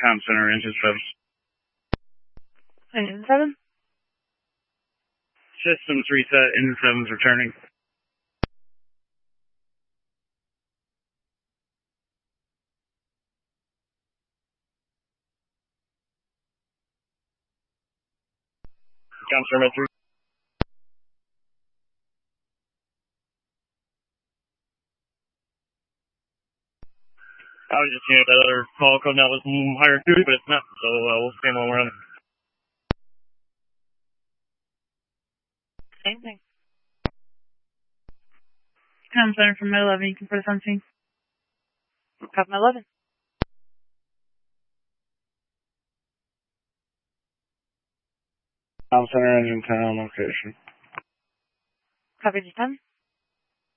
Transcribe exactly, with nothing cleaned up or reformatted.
Com Center, engine service. Engine seven? Systems reset, engine seven's returning. Com Center, three. I was just seeing if that other call code now was higher acuity, but it's not, so uh, we'll stand on around. Same thing. Com Center from eleven, you can put us on scene. Copy eleven. Com Center, engine ten on location. Copy ten.